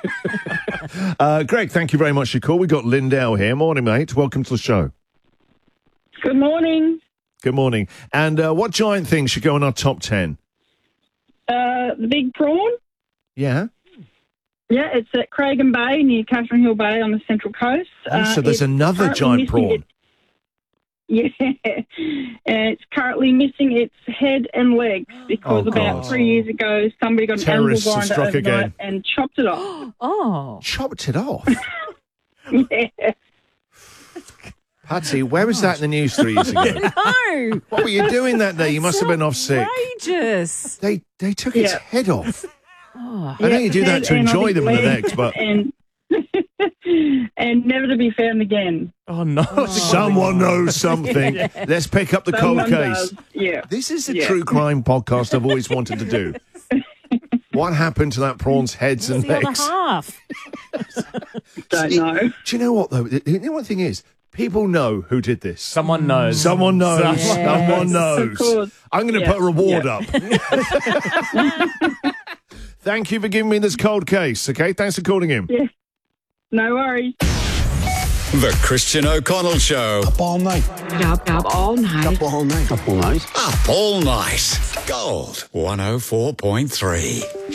Greg, thank you very much for your call. We've got Lindell here. Morning, mate. Welcome to the show. Good morning. Good morning. And what giant thing should go in our top 10? The big prawn. Yeah? Yeah, it's at Cragen Bay near Catherine Hill Bay on the Central Coast. So there's another giant prawn. Yeah, and it's currently missing its head and legs because about 3 years ago somebody got an angle grinder overnight and chopped it off. Oh. Chopped it off? Yeah. Patsy, where was that in the news 3 years ago? No. What were you doing that day? You must have been off sick. Outrageous. They took its head off. Oh. I know you do that to enjoy them in the next, but... And never to be found again. Oh, no. Someone knows something. Let's pick up the cold case. Does. Yeah. This is the true crime podcast I've always wanted to do. What happened to that prawn's heads and The other legs? half. Don't know. Do you know what, though? You know what the thing is? People know who did this. Someone knows. Someone knows. Yes. Someone knows. Of course. I'm going to put a reward up. Thank you for giving me this cold case, okay? Thanks for calling in. Yeah. No worries. The Christian O'Connell Show. Up all night. Up all night. Up all night. Up all night. Up all night. Gold 104.3.